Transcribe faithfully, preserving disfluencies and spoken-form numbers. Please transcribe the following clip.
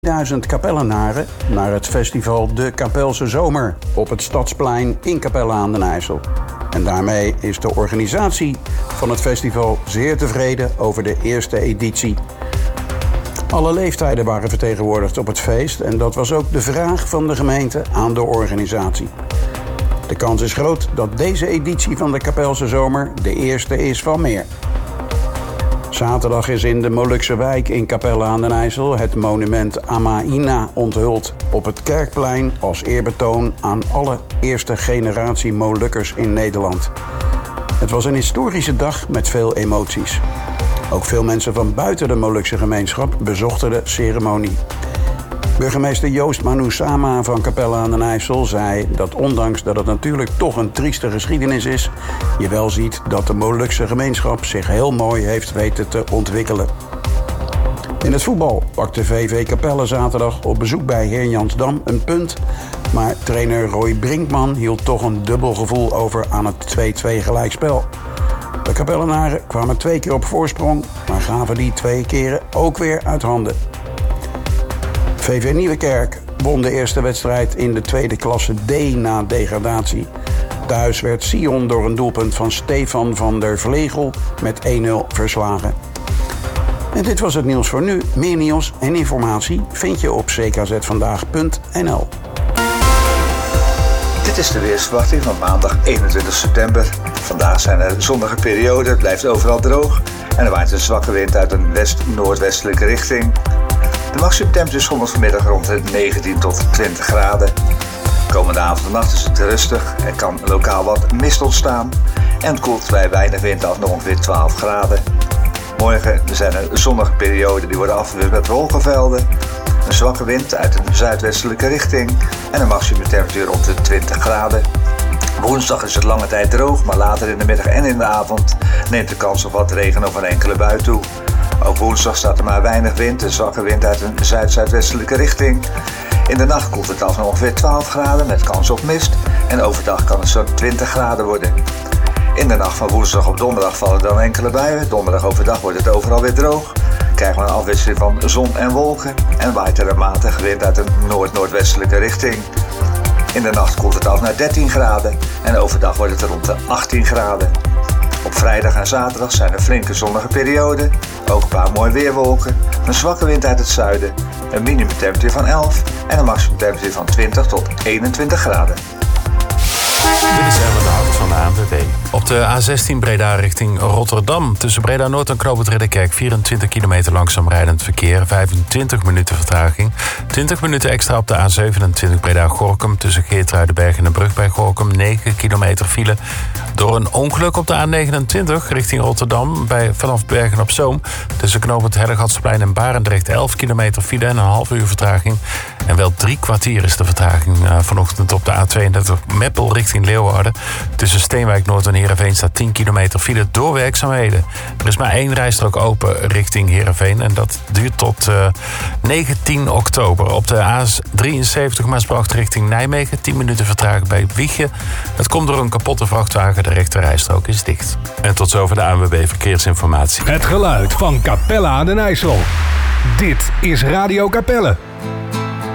duizend Capellenaren naar het festival De Capelse Zomer op het Stadsplein in Capelle aan den IJssel. En daarmee is de organisatie van het festival zeer tevreden over de eerste editie. Alle leeftijden waren vertegenwoordigd op het feest en dat was ook de vraag van de gemeente aan de organisatie. De kans is groot dat deze editie van de Capelse Zomer de eerste is van meer. Zaterdag is in de Molukse wijk in Capelle aan den IJssel het monument Amaina onthuld op het Kerkplein als eerbetoon aan alle eerste generatie Molukkers in Nederland. Het was een historische dag met veel emoties. Ook veel mensen van buiten de Molukse gemeenschap bezochten de ceremonie. Burgemeester Joost Manusama van Capelle aan den IJssel zei dat ondanks dat het natuurlijk toch een trieste geschiedenis is, je wel ziet dat de Molukse gemeenschap zich heel mooi heeft weten te ontwikkelen. In het voetbal pakte V V Capelle zaterdag op bezoek bij Heerjansdam een punt, maar trainer Roy Brinkman hield toch een dubbel gevoel over aan het twee-twee gelijkspel. De Capellenaren kwamen twee keer op voorsprong, maar gaven die twee keren ook weer uit handen. V V Nieuwekerk won de eerste wedstrijd in de tweede klasse D na degradatie. Thuis werd Sion door een doelpunt van Stefan van der Vlegel met één nul verslagen. En dit was het nieuws voor nu. Meer nieuws en informatie vind je op c k z vandaag punt n l. Dit is de weersverwachting van maandag eenentwintig september. Vandaag zijn er zonnige perioden, het blijft overal droog en er waait een zwakke wind uit een west-noordwestelijke richting. De maximumtemperatuur schommelt vanmiddag rond de negentien tot twintig graden. Komende avond en nacht is het rustig, er kan lokaal wat mist ontstaan en het koelt bij weinig wind af naar ongeveer twaalf graden. Morgen zijn er zonnige perioden die worden afgewisseld met wolkenvelden. Een zwakke wind uit een zuidwestelijke richting en een maximumtemperatuur rond de twintig graden. Woensdag is het lange tijd droog, maar later in de middag en in de avond neemt de kans op wat regen of een enkele bui toe. Ook woensdag staat er maar weinig wind, een zwakke wind uit een zuid-zuidwestelijke richting. In de nacht koelt het af naar ongeveer twaalf graden met kans op mist en overdag kan het zo'n twintig graden worden. In de nacht van woensdag op donderdag vallen dan enkele buien. Donderdag overdag wordt het overal weer droog. Krijgen we een afwisseling van zon en wolken en waait er een matige wind uit een noord-noordwestelijke richting. In de nacht koelt het af naar dertien graden en overdag wordt het rond de achttien graden. Op vrijdag en zaterdag zijn er flinke zonnige perioden, ook een paar mooie weerwolken, een zwakke wind uit het zuiden, een minimumtemperatuur van elf en een maximumtemperatuur van twintig tot eenentwintig graden. Dit is Ellen de Hout van de A N W B. Op de A zestien Breda richting Rotterdam. Tussen Breda Noord en Knoop het Ridderkerk vierentwintig kilometer langzaam rijdend verkeer. vijfentwintig minuten vertraging. twintig minuten extra op de A zevenentwintig Breda-Gorinchem. Tussen Geertruidenberg en de brug bij Gorinchem. negen kilometer file. Door een ongeluk op de A negenentwintig richting Rotterdam. Bij, vanaf Bergen op Zoom. Tussen Knoop het Hellegatsplein en Barendrecht. elf kilometer file en een half uur vertraging. En wel drie kwartier is de vertraging uh, vanochtend op de A tweeëndertig Meppel richting Leeuwarden. Tussen Steenwijk Noord en Heerenveen staat tien kilometer file door werkzaamheden. Er is maar één rijstrook open richting Heerenveen en dat duurt tot uh, negentien oktober. Op de A drieënzeventig Maasbracht richting Nijmegen, tien minuten vertraging bij Wiegen. Het komt door een kapotte vrachtwagen, de rechter rijstrook is dicht. En tot zover de A N W B Verkeersinformatie. Het geluid van Capelle aan den IJssel. Dit is Radio Capelle.